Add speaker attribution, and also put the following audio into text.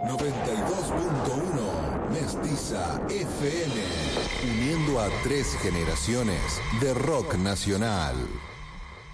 Speaker 1: 92.1 Mestiza FM, uniendo a 3 generaciones de rock nacional.